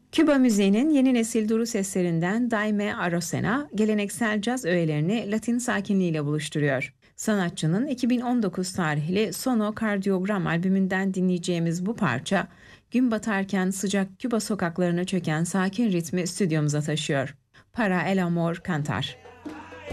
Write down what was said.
Küba müziğinin yeni nesil duru seslerinden Daime Arocena, geleneksel caz öğelerini Latin sakinliğiyle buluşturuyor. Sanatçının 2019 tarihli Sono Kardiogram albümünden dinleyeceğimiz bu parça, gün batarken sıcak Küba sokaklarına çöken sakin ritmi stüdyomuza taşıyor. Para el amor cantar.